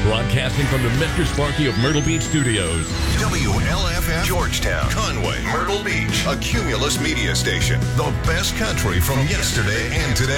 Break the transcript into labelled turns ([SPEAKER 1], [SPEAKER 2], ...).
[SPEAKER 1] Broadcasting from the Mr. Sparky of Myrtle Beach Studios.
[SPEAKER 2] WLFF Georgetown, Conway, Myrtle Beach, a Cumulus media station. The best country from yesterday and today.